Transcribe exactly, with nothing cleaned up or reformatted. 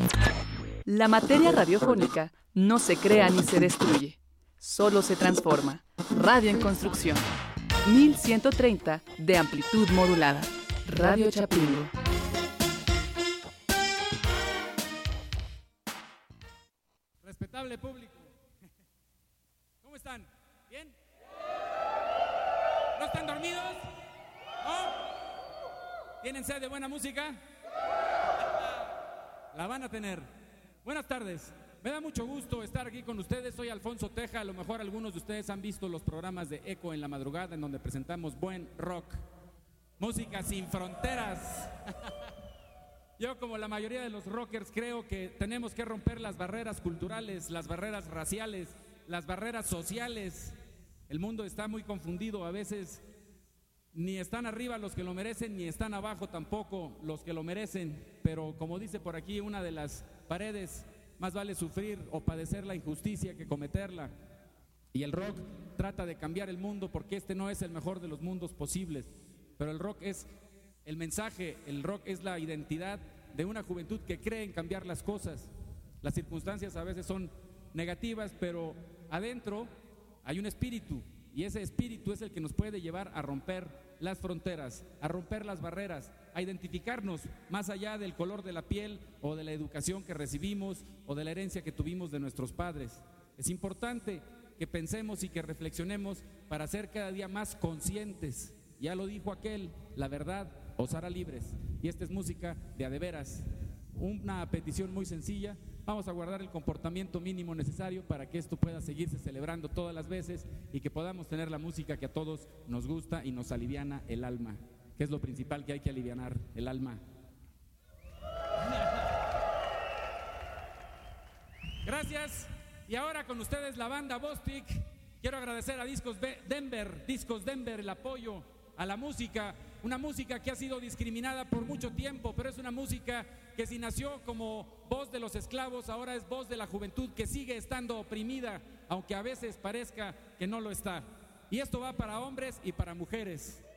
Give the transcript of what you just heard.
La materia radiofónica no se crea ni se destruye, solo se transforma. Radio en construcción. mil ciento treinta de amplitud modulada. Radio Chapingo. Respetable público, ¿cómo están? ¿Bien? ¿No están dormidos? ¿No? ¿Tienen sed de buena música? La van a tener. Buenas tardes, me da mucho gusto estar aquí con ustedes. Soy Alfonso Teja. A lo mejor algunos de ustedes han visto los programas de Eco en la madrugada, en donde presentamos buen rock, música sin fronteras. Yo, como la mayoría de los rockers, creo que tenemos que romper las barreras culturales, las barreras raciales, las barreras sociales. El mundo está muy confundido, a veces ni están arriba los que lo merecen, ni están abajo tampoco los que lo merecen. Pero como dice por aquí una de las paredes, más vale sufrir o padecer la injusticia que cometerla. Y el rock trata de cambiar el mundo, porque este no es el mejor de los mundos posibles, pero el rock es el mensaje, el rock es la identidad de una juventud que cree en cambiar las cosas. Las circunstancias a veces son negativas, pero adentro hay un espíritu, y ese espíritu es el que nos puede llevar a romper las fronteras, a romper las barreras, a identificarnos más allá del color de la piel o de la educación que recibimos o de la herencia que tuvimos de nuestros padres. Es importante que pensemos y que reflexionemos para ser cada día más conscientes. Ya lo dijo aquel, la verdad os hará libres. Y esta es música de a de veras. Una petición muy sencilla: vamos a guardar el comportamiento mínimo necesario para que esto pueda seguirse celebrando todas las veces y que podamos tener la música que a todos nos gusta y nos aliviana el alma, que es lo principal que hay que alivianar, el alma. Gracias. Y ahora con ustedes la banda Bostik. Quiero agradecer a Discos Denver, Discos Denver, el apoyo a la música, una música que ha sido discriminada por mucho tiempo, pero es una música que si nació como voz de los esclavos, ahora es voz de la juventud que sigue estando oprimida, aunque a veces parezca que no lo está. Y esto va para hombres y para mujeres.